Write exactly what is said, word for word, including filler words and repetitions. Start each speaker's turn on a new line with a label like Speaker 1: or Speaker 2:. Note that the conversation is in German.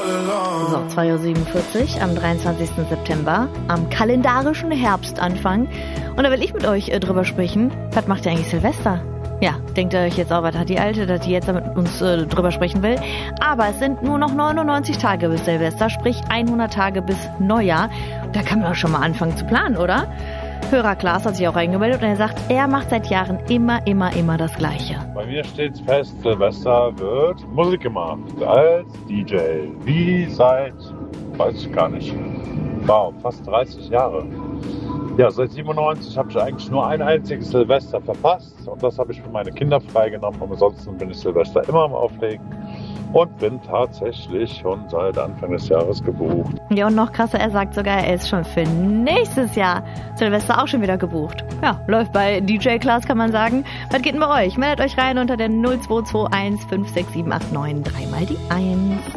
Speaker 1: So, zwei Uhr siebenundvierzig am dreiundzwanzigsten September, am kalendarischen Herbstanfang. Und da will ich mit euch äh, drüber sprechen, was macht ihr eigentlich Silvester? Ja, denkt ihr euch jetzt auch, was hat die Alte, dass die jetzt mit uns äh, drüber sprechen will. Aber es sind nur noch neunundneunzig Tage bis Silvester, sprich hundert Tage bis Neujahr. Da kann man auch schon mal anfangen zu planen, oder? Hörer Klaas hat sich auch reingemeldet und er sagt, er macht seit Jahren immer, immer, immer das Gleiche.
Speaker 2: Bei mir steht fest, Silvester wird Musik gemacht als D J. Wie seit, weiß ich gar nicht, wow, fast dreißig Jahre. Ja, seit siebenundneunzig habe ich eigentlich nur ein einziges Silvester verpasst und das habe ich für meine Kinder freigenommen. Und ansonsten bin ich Silvester immer am Auflegen und bin tatsächlich schon seit Anfang des Jahres gebucht.
Speaker 1: Ja, und noch krasser, er sagt sogar, er ist schon für nächstes Jahr Silvester auch schon wieder gebucht. Ja, läuft bei D J Klaas, kann man sagen. Was geht denn bei euch? Meldet euch rein unter der null zwei zwei eins fünf sechs sieben acht neun, dreimal die eins.